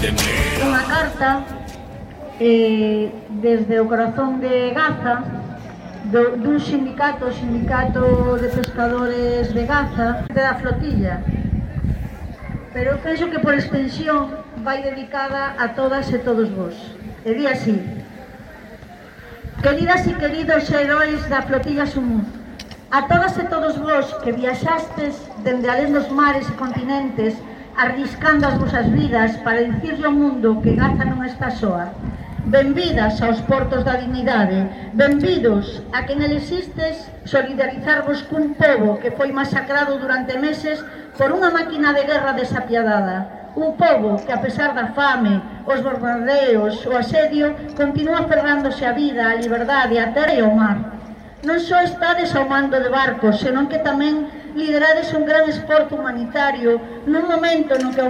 Unha carta desde o corazón de Gaza, dun sindicato, o sindicato de pescadores de Gaza, da flotilla. Pero penso que por extensión vai dedicada a todas e todos vos. E di así: queridas e queridos heróis da flotilla Sumuz, a todas e todos vos que viaxastes dende alén dos mares e continentes arriscando as vosas vidas para dicirlle ao mundo que Gaza non está soa. Benvidas aos portos da dignidade, benvidos a que nel existes solidarizarvos cun pobo que foi masacrado durante meses por unha máquina de guerra desapiadada. Un pobo que, a pesar da fame, os bombardeos, o asedio, continúa aferrándose a vida, a liberdade, a terra e ao mar. Non só estades ao mando de barcos, senón que tamén liderades un gran esforzo humanitario nun momento no que